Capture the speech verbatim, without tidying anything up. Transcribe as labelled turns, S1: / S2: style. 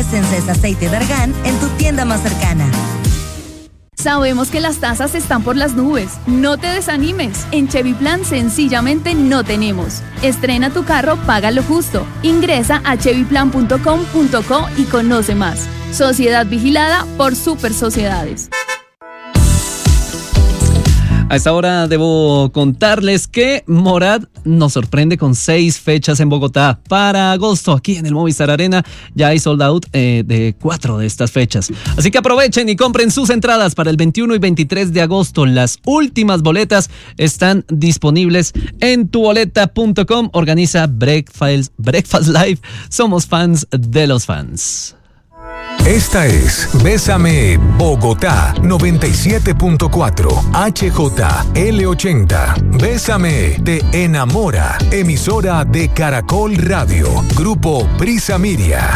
S1: Essence aceite de argán en tu tienda más cercana.
S2: Sabemos que las tasas están por las nubes. No te desanimes. En Chevy Plan sencillamente no tenemos. Estrena tu carro, paga lo justo. Ingresa a chevy plan punto com punto co y conoce más. Sociedad vigilada por Super Sociedades.
S3: A esta hora debo contarles que Morad nos sorprende con seis fechas en Bogotá. Para agosto, aquí en el Movistar Arena, ya hay sold out eh, de cuatro de estas fechas. Así que aprovechen y compren sus entradas para el veintiuno y veintitrés de agosto. Las últimas boletas están disponibles en tu boleta punto com. Organiza Breakfast, Breakfast Live. Somos fans de los fans.
S4: Esta es Bésame Bogotá noventa y siete punto cuatro H J L ochenta. Bésame te enamora. Emisora de Caracol Radio. Grupo Prisa Miria.